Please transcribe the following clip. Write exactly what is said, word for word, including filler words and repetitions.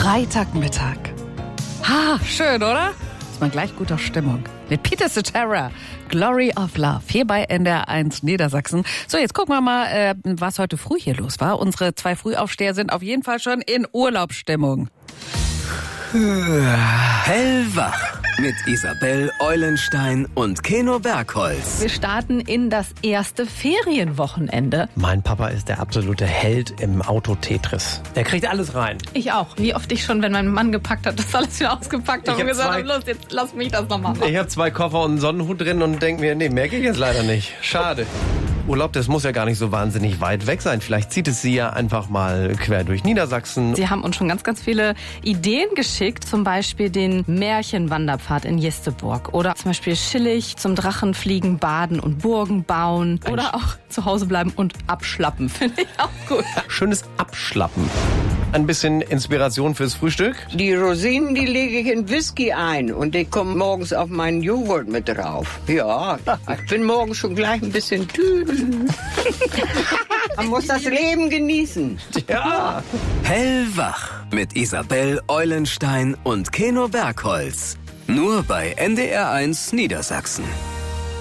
Freitagmittag. Ha, schön, oder? Ist man gleich guter Stimmung. Mit Peter Cetera, Glory of Love, hier bei N D R eins Niedersachsen. So, jetzt gucken wir mal, äh, was heute früh hier los war. Unsere zwei Frühaufsteher sind auf jeden Fall schon in Urlaubsstimmung. Hellwach mit Isabel Eulenstein und Keno Bergholz. Wir starten in das erste Ferienwochenende. Mein Papa ist der absolute Held im Auto-Tetris. Der kriegt alles rein. Ich auch. Wie oft ich schon, wenn mein Mann gepackt hat, das alles wieder ausgepackt habe Ich und hab gesagt zwei- habe, los, jetzt lass mich das nochmal machen. Ich habe zwei Koffer und einen Sonnenhut drin und denke mir, nee, mehr geht jetzt leider nicht. Schade. Urlaub, das muss ja gar nicht so wahnsinnig weit weg sein. Vielleicht zieht es Sie ja einfach mal quer durch Niedersachsen. Sie haben uns schon ganz, ganz viele Ideen geschickt, zum Beispiel den Märchenwanderpfad in Jesteburg oder zum Beispiel Schillig, zum Drachenfliegen, Baden und Burgen bauen oder auch zu Hause bleiben und abschlappen, finde ich auch gut. Schönes Abschlappen. Ein bisschen Inspiration fürs Frühstück. Die Rosinen, die lege ich in Whisky ein und die kommen morgens auf meinen Joghurt mit drauf. Ja, ich bin morgens schon gleich ein bisschen tüdel. Man muss das Leben genießen. Ja. Hellwach mit Isabel Eulenstein und Keno Bergholz. Nur bei N D R eins Niedersachsen.